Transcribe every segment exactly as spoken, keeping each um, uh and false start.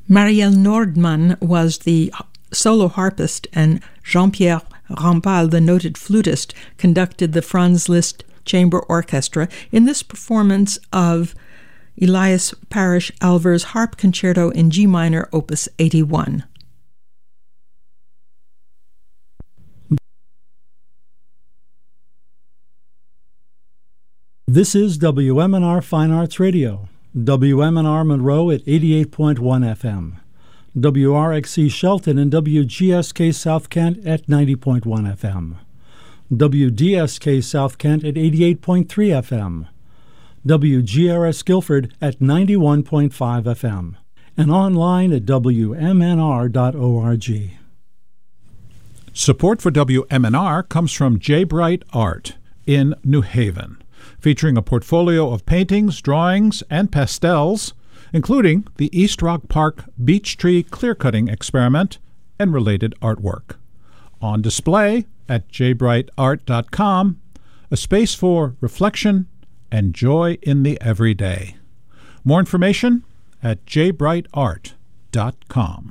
Marielle Nordman was the solo harpist, and Jean-Pierre Rampal, the noted flutist, conducted the Franz Liszt Chamber Orchestra in this performance of Elias Parish Alver's Harp Concerto in G minor, Opus eighty-one. This is W M N R Fine Arts Radio, W M N R Monroe at eighty-eight point one F M, W R X C Shelton and W G S K South Kent at ninety point one F M, W D S K South Kent at eighty-eight point three F M, W G R S Guilford at ninety-one point five F M, and online at W M N R dot org. Support for W M N R comes from J. Bright Art in New Haven, featuring a portfolio of paintings, drawings, and pastels, including the East Rock Park Beech Tree Clear-Cutting Experiment and related artwork. On display at j bright art dot com, a space for reflection and joy in the everyday. More information at j bright art dot com.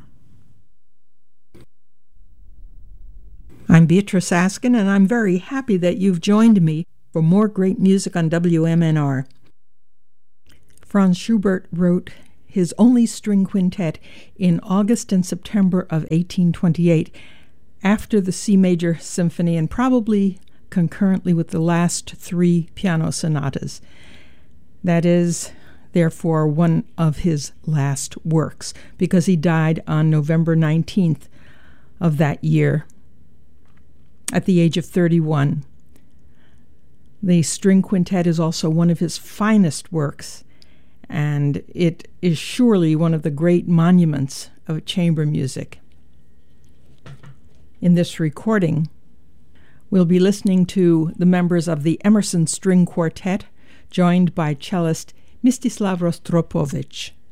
I'm Beatrice Askin, and I'm very happy that you've joined me for more great music on W M N R. Franz Schubert wrote his only string quintet in August and September of eighteen twenty-eight, after the C major symphony and probably concurrently with the last three piano sonatas. That is, therefore, one of his last works, because he died on November nineteenth of that year at the age of thirty-one. The string quintet is also one of his finest works, and it is surely one of the great monuments of chamber music. In this recording, we'll be listening to the members of the Emerson String Quartet, joined by cellist Mstislav Rostropovich.